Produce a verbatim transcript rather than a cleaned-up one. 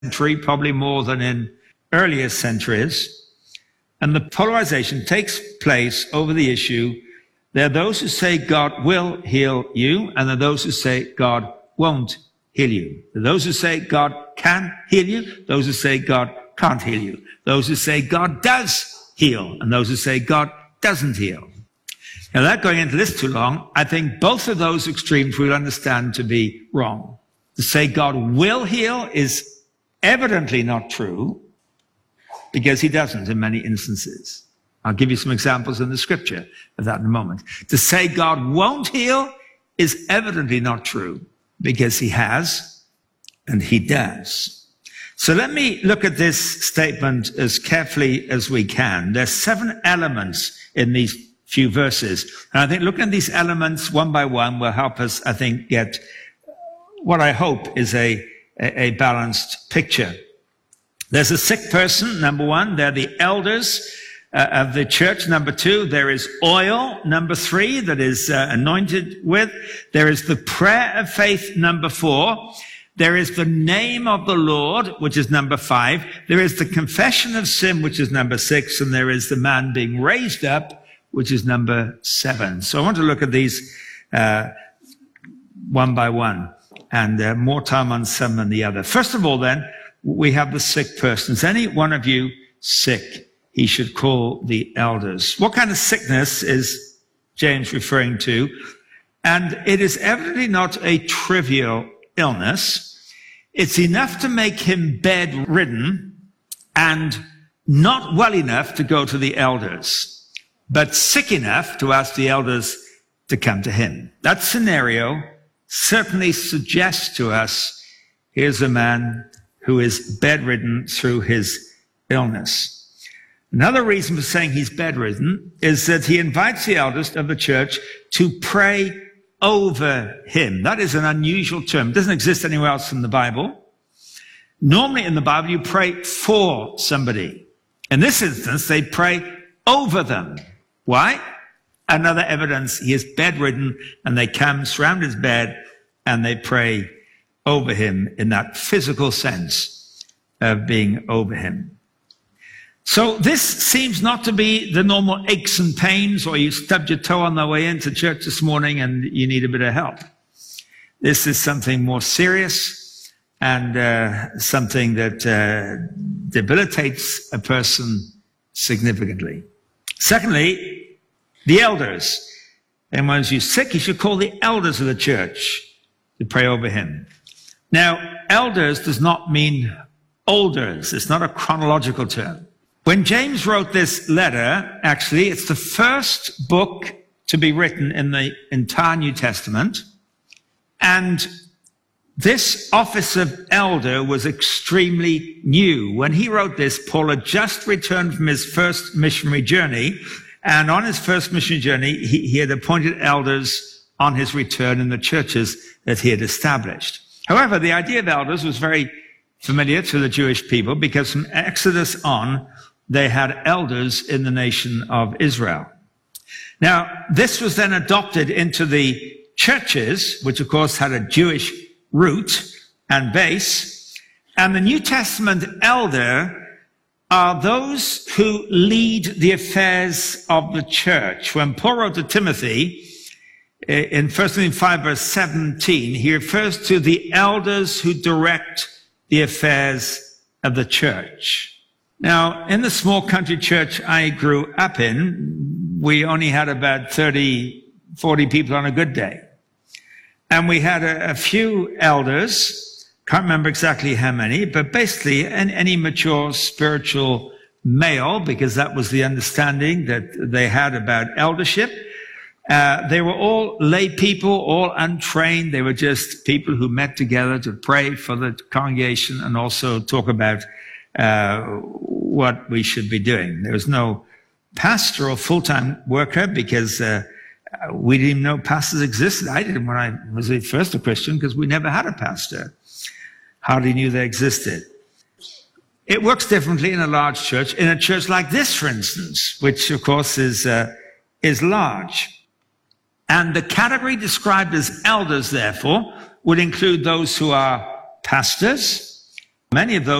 century, probably more than in earlier centuries. And the polarization takes place over the issue. There are those who say God will heal you, and there are those who say God won't heal you. There are those who say God can heal you, those who say God can't heal you. Those who say God does heal, and those who say God doesn't heal. Now, without going into this too long, I think both of those extremes we'll understand to be wrong. To say God will heal is evidently not true, because he doesn't in many instances. I'll give you some examples in the scripture of that in a moment. To say God won't heal is evidently not true, because he has and he does. So let me look at this statement as carefully as we can. There's seven elements in these few verses. And I think looking at these elements one by one will help us, I think, get what I hope is a, a, a balanced picture. There's a sick person, number one. They're the elders uh, of the church, number two. There is oil, number three, that is uh, anointed with. There is the prayer of faith, number four. There is the name of the Lord, which is number five. There is the confession of sin, which is number six. And there is the man being raised up, which is number seven. So I want to look at these uh, one by one, and uh, more time on some than the other. First of all, then, we have the sick person. Is any one of you sick? He should call the elders. What kind of sickness is James referring to? And it is evidently not a trivial illness. It's enough to make him bedridden and not well enough to go to the elders, but sick enough to ask the elders to come to him. That scenario certainly suggests to us, here's a man who is bedridden through his illness. Another reason for saying he's bedridden is that he invites the elders of the church to pray over him. That is an unusual term. It doesn't exist anywhere else in the Bible. Normally in the Bible, you pray for somebody. In this instance, they pray over them. Why? Another evidence, he is bedridden, and they come, surround his bed, and they pray over him in that physical sense of being over him. So this seems not to be the normal aches and pains, or you stubbed your toe on the way into church this morning and you need a bit of help. This is something more serious, and uh, something that uh, debilitates a person significantly. Secondly, the elders. And when you're sick, you should call the elders of the church to pray over him. Now, elders does not mean olders. It's not a chronological term. When James wrote this letter, actually, it's the first book to be written in the entire New Testament. And this office of elder was extremely new. When he wrote this, Paul had just returned from his first missionary journey. And on his first missionary journey, he, he had appointed elders on his return in the churches that he had established. However, the idea of elders was very familiar to the Jewish people, because from Exodus on, they had elders in the nation of Israel. Now, this was then adopted into the churches, which of course had a Jewish root and base. And the New Testament elder are those who lead the affairs of the church. When Paul wrote to Timothy, in First Timothy five, verse seventeen, he refers to the elders who direct the affairs of the church. Now, in the small country church I grew up in, we only had about thirty, forty people on a good day. And we had a, a few elders, can't remember exactly how many, but basically any mature spiritual male, because that was the understanding that they had about eldership. Uh, they were all lay people, all untrained. They were just people who met together to pray for the congregation and also talk about uh, what we should be doing. There was no pastor or full-time worker, because uh, we didn't even know pastors existed. I didn't when I was at first a Christian, because we never had a pastor. Hardly knew they existed. It works differently in a large church. In a church like this, for instance, which of course is uh, is large. And the category described as elders, therefore, would include those who are pastors, Many of those